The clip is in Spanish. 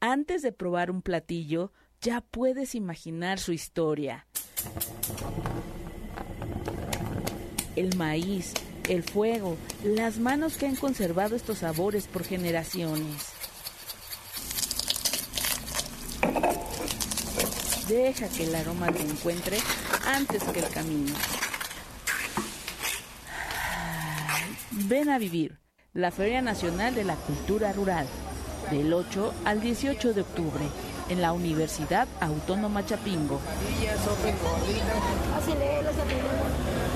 Antes de probar un platillo, ya puedes imaginar su historia. El maíz, el fuego, las manos que han conservado estos sabores por generaciones. Deja que el aroma te encuentre antes que el camino. Ven a vivir la Feria Nacional de la Cultura Rural, del 8 al 18 de octubre, en la Universidad Autónoma Chapingo.